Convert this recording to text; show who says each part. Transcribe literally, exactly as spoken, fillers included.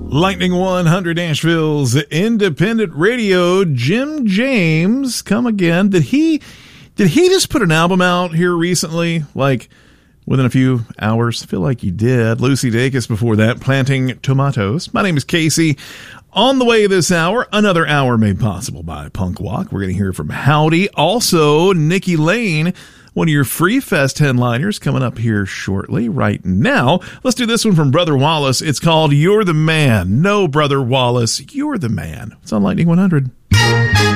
Speaker 1: Lightning one hundred, Nashville's independent radio. Jim James, come again. Did he did he just put an album out here recently? Like within a few hours? I feel like he did. Lucy Dacus before that, Planting Tomatoes. My name is Casey. On the way this hour, another hour made possible by Punk Walk. We're going to hear from Howdy. Also, Nikki Lane, one of your Free Fest headliners, coming up here shortly. Right now, let's do this one from Brother Wallace. It's called You're the Man. No, Brother Wallace, you're the man. It's on Lightning one hundred.